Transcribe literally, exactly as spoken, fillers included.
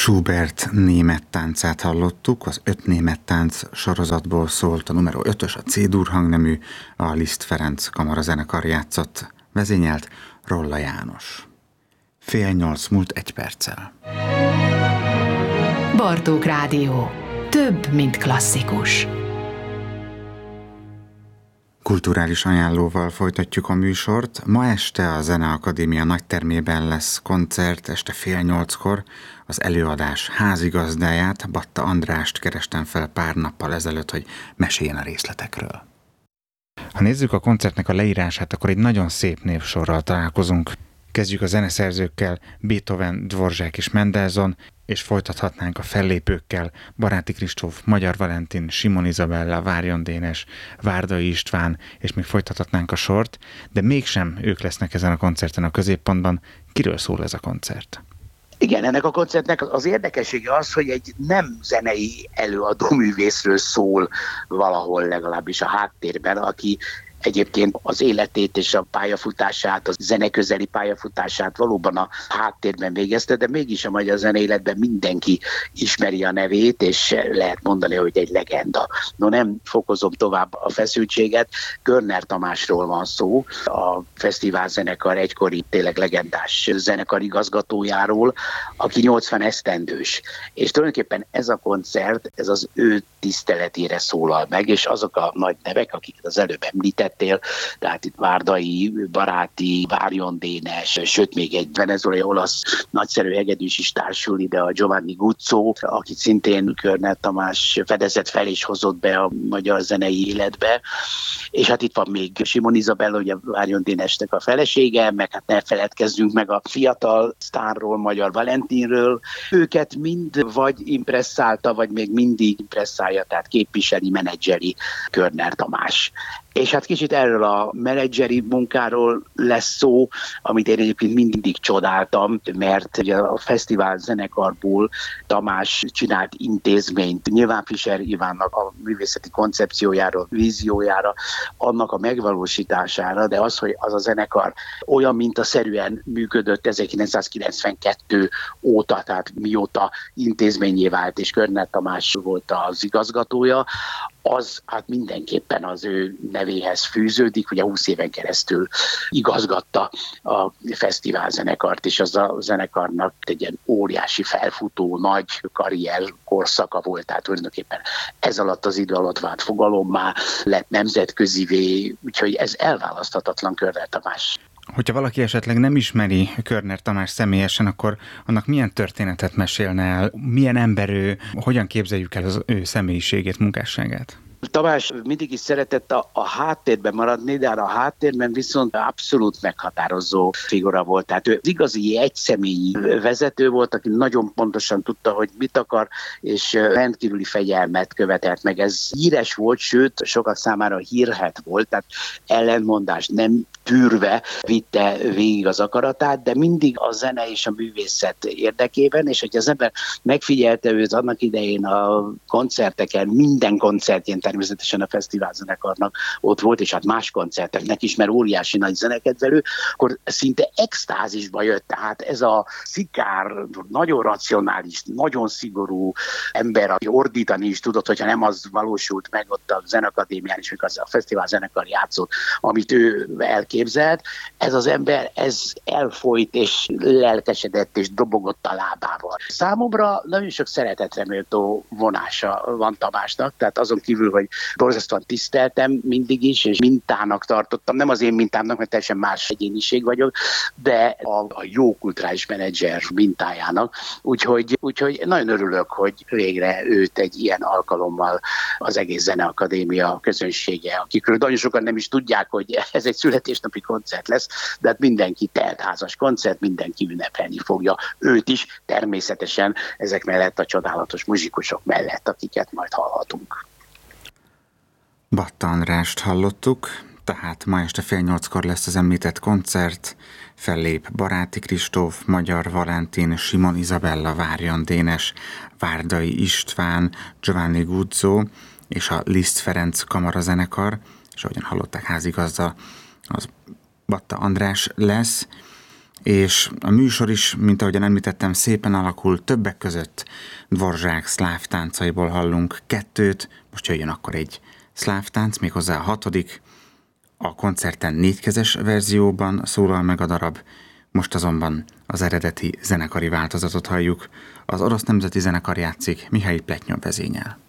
Schubert német táncát hallottuk, az Öt német tánc sorozatból szólt a numero ötös, a C-dur hangnemű, a Liszt Ferenc kamarazenekar játszott, vezényelt Rolla János. Fél nyolc múlt egy perccel. Bartók Rádió. Több, mint klasszikus. Kulturális ajánlóval folytatjuk a műsort. Ma este a Zeneakadémia nagytermében lesz koncert, este fél nyolckor. Az előadás házigazdáját, Batta Andrást kerestem fel pár nappal ezelőtt, hogy meséljen a részletekről. Ha nézzük a koncertnek a leírását, akkor egy nagyon szép névsorral találkozunk. Kezdjük a zeneszerzőkkel, Beethoven, Dvorak és Mendelssohn, és folytathatnánk a fellépőkkel, Baráti Kristóf, Magyar Valentin, Simon Izabella, Várjon Dénes, Várdai István, és még folytathatnánk a sort, de mégsem ők lesznek ezen a koncerten a középpontban. Kiről szól ez a koncert? Igen, ennek a koncertnek az érdekessége az, hogy egy nem zenei előadó művészről szól valahol legalábbis a háttérben, aki egyébként az életét és a pályafutását, a zeneközeli pályafutását valóban a háttérben végezte, de mégis a magyar zeneéletben mindenki ismeri a nevét, és lehet mondani, hogy egy legenda. No, nem fokozom tovább a feszültséget, Körner Tamásról van szó, a fesztiválzenekar egykori tényleg legendás zenekar igazgatójáról, aki nyolcvan esztendős. És tulajdonképpen ez a koncert, ez az ő tiszteletére szólal meg, és azok a nagy nevek, akiket az előbb említett, tehát itt Várdai, Baráti, Várjon Dénes, sőt még egy venezuelai olasz nagyszerű hegedűs is társul ide, a Giovanni Guzzo, akit szintén Körner Tamás fedezett fel és hozott be a magyar zenei életbe. És hát itt van még Simon Izabella, ugye Várjon Dénesnek a felesége, meg hát ne feledkezzünk meg a fiatal sztárról, Magyar Valentinről. Őket mind vagy impresszálta, vagy még mindig impresszálja, tehát képviseli, menedzseri Körner Tamás. És hát kicsit erről a menedzseri munkáról lesz szó, amit én egyébként mindig csodáltam, mert ugye a fesztivál zenekarból Tamás csinált intézményt, nyilván Fischer Ivánnak a művészeti koncepciójára, víziójára, annak a megvalósítására, de az, hogy az a zenekar olyan mintaszerűen működött ezerkilencszázkilencvenkettő óta, tehát mióta intézményé vált, és Körner Tamás volt az igazgatója, az hát mindenképpen az ő nevéhez fűződik, ugye húsz éven keresztül igazgatta a fesztiválzenekart, és az a zenekarnak egy ilyen óriási felfutó, nagy karrier korszaka volt, tehát tulajdonképpen ez alatt az idő alatt vált fogalommá, lett nemzetközivé, úgyhogy ez elválaszthatatlan Körner Tamás. Hogyha valaki esetleg nem ismeri Körner Tamás személyesen, akkor annak milyen történetet mesélne el, milyen ember ő, hogyan képzeljük el az ő személyiségét, munkásságát? Tamás mindig is szeretett a, a háttérben maradni, de a háttérben viszont abszolút meghatározó figura volt. Tehát ő igazi egyszemélyi vezető volt, aki nagyon pontosan tudta, hogy mit akar, és rendkívüli fegyelmet követelt meg. Ez híres volt, sőt, sokak számára hírhet volt, tehát ellentmondást nem tűrve vitte végig az akaratát, de mindig a zene és a művészet érdekében, és hogy az ember megfigyelte őt annak idején a koncerteken, minden koncertjén, természetesen a fesztiválzenekarnak ott volt, és hát más koncerteknek is, mert óriási nagy zenekedvelő, akkor szinte extázisba jött, tehát ez a szikár, nagyon racionális, nagyon szigorú ember, aki ordítani is tudott, hogyha nem az valósult meg ott a Zeneakadémián is, mikor az a fesztiválzenekar játszott, amit ő elképzelt, ez az ember, ez elfolyt, és lelkesedett, és dobogott a lábával. Számomra nagyon sok szeretetre méltó vonása van Tamásnak, tehát azon kívül, hogy borzasztóan tiszteltem mindig is, és mintának tartottam, nem az én mintámnak, mert teljesen más egyéniség vagyok, de a, a jó kulturális menedzser mintájának. Úgyhogy, úgyhogy nagyon örülök, hogy végre őt egy ilyen alkalommal az egész Zeneakadémia közönsége, akikről nagyon sokan nem is tudják, hogy ez egy születésnapi koncert lesz, de hát mindenki teltházas koncert, mindenki ünnepelni fogja őt is, természetesen ezek mellett a csodálatos muzsikusok mellett, akiket majd hallhatunk. Batta Andrást hallottuk, tehát ma este fél nyolckor lesz az említett koncert, fellép Baráti Kristóf, Magyar Valentin, Simon Izabella, Várjon Dénes, Várdai István, Giovanni Guzzo és a Liszt Ferenc kamarazenekar, és ahogyan hallották, házigazda az Batta András lesz, és a műsor is, mint ahogyan említettem, szépen alakul, többek között Dvorzsák szláv táncaiból hallunk kettőt, most jöjjön akkor egy szláv tánc, méghozzá a hatodik, a koncerten négykezes verzióban szólal meg a darab, most azonban az eredeti zenekari változatot halljuk. Az Orosz Nemzeti Zenekar játszik, Mihály Pletnyov vezényel.